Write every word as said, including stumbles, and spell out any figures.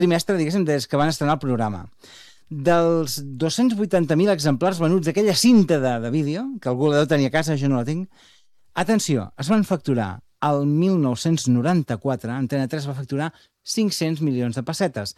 trimestre, diguéssim, des que van estrenar el programa. Dels dos-cents vuitanta mil exemplars venuts d'aquella cinta de, de vídeo, que algú la deu tenir a casa, jo no la tinc, atenció, es van facturar el mil nou-cents noranta-quatre, Antena tres va facturar cinc-cents milions de pessetes.